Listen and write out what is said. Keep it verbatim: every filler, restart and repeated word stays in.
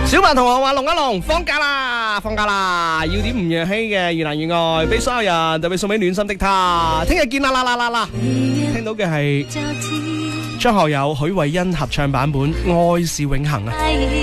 小白同學話：龍一龍放假啦，放假啦，要點吳若希嘅《越難越愛》，俾所有人，特別送俾暖心的他。聽日見啦啦啦啦啦！聽到嘅係張學友、許慧欣合唱版本《愛是永恆》啊。